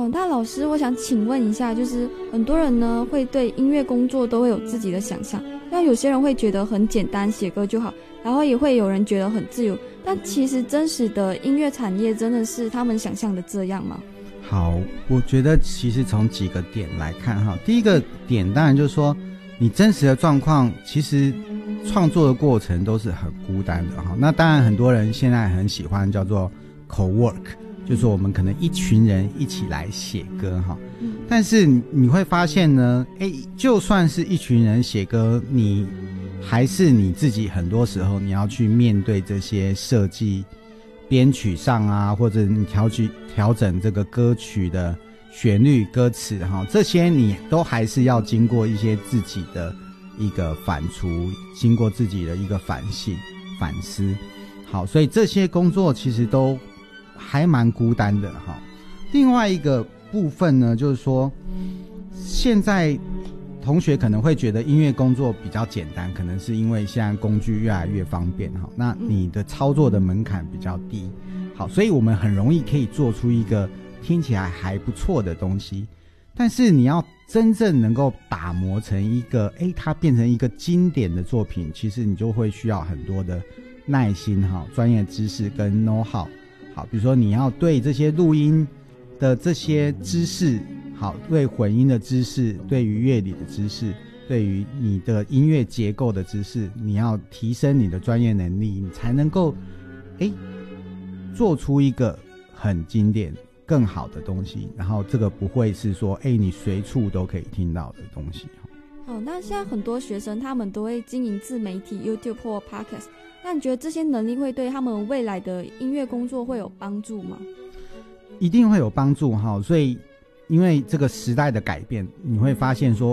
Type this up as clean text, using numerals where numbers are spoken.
哦，那老师，我想请问一下，就是很多人呢会对音乐工作都会有自己的想象，那有些人会觉得很简单，写歌就好，然后也会有人觉得很自由，但其实真实的音乐产业真的是他们想象的这样吗？ 好，我觉得其实从几个点来看哈，第一个点当然就是说，你真实的状况，其实创作的过程都是很孤单的哈。那当然很多人现在很喜欢叫做 co-work， 就是我们可能一群人一起来写歌哈。但是你会发现呢，就算是一群人写歌，你还是你自己很多时候你要去面对这些设计编曲上啊，或者你调整这个歌曲的旋律歌词哈，这些你都还是要经过一些自己的一个反刍，经过自己的一个反省反思。好，所以这些工作其实都还蛮孤单的哈。另外一个部分呢，就是说现在同学可能会觉得音乐工作比较简单，可能是因为现在工具越来越方便哈，那你的操作的门槛比较低，好，所以我们很容易可以做出一个听起来还不错的东西。但是你要真正能够打磨成一个它变成一个经典的作品，其实你就会需要很多的耐心哈，专业知识跟 know how。 好，比如说你要对这些录音的这些知识，好，对混音的知识，对于乐理的知识，对于你的音乐结构的知识，你要提升你的专业能力，你才能够做出一个很经典更好的东西，然后这个不会是说你随处都可以听到的东西。 好，那现在很多学生他们都会经营自媒体 YouTube 或 Podcast， 那你觉得这些能力会对他们未来的音乐工作会有帮助吗？一定会有帮助哈，所以因为这个时代的改变，你会发现说